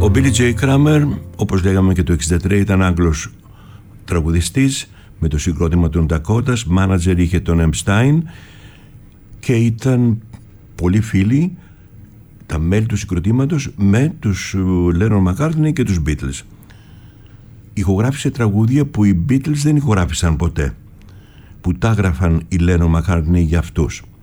Ο Billy J. Kramer, όπως λέγαμε και το 1963, ήταν Άγγλος τραγουδιστής με το συγκρότημα των Dakotas. Μάνατζερ είχε τον Epstein και ήταν πολύ φίλοι τα μέλη του συγκροτήματος με τους Lennon McCartney και τους Beatles. Ηχογράφησε τραγούδια που οι Beatles δεν ηχογράφησαν ποτέ, που τα έγραφαν οι Lennon McCartney για αυτούς.